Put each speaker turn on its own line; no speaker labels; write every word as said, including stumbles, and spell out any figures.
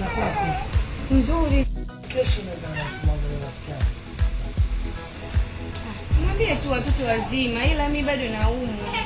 Na kwako.
Nzuri.
Kesho na mambo ya rafiki.
Mwambie tu watoto wazima ila mimi bado naumwa.